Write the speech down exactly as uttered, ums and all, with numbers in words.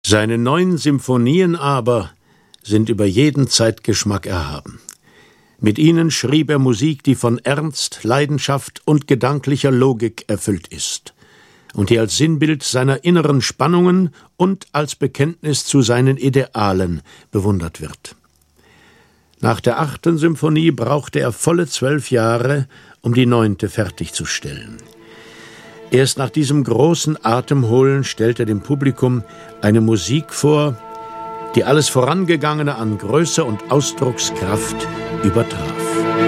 Seine neun Symphonien aber sind über jeden Zeitgeschmack erhaben. Mit ihnen schrieb er Musik, die von Ernst, Leidenschaft und gedanklicher Logik erfüllt ist und die als Sinnbild seiner inneren Spannungen und als Bekenntnis zu seinen Idealen bewundert wird. Nach der achten Symphonie brauchte er volle zwölf Jahre, um die neunte fertigzustellen. Erst nach diesem großen Atemholen stellt er dem Publikum eine Musik vor, die alles Vorangegangene an Größe und Ausdruckskraft übertraf.